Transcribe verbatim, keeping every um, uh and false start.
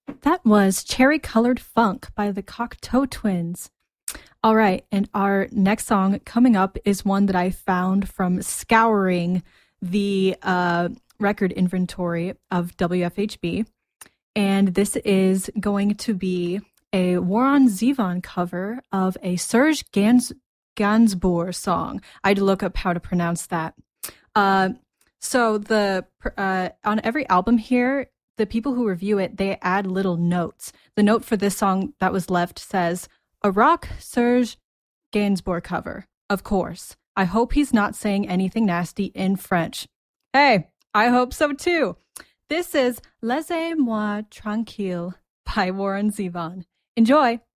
That was Cherry Colored Funk by the Cocteau Twins. All right, and our next song coming up is one that I found from scouring the uh, record inventory of W F H B. And this is going to be a Warren Zevon cover of a Serge Gans- Gainsbourg song. I had to look up how to pronounce that. Uh, so the uh, on every album here, the people who review it, they add little notes. The note for this song that was left says, "A rock Serge Gainsbourg cover, of course. I hope he's not saying anything nasty in French." Hey, I hope so too. This is Laissez-moi tranquille by Warren Zevon. Enjoy!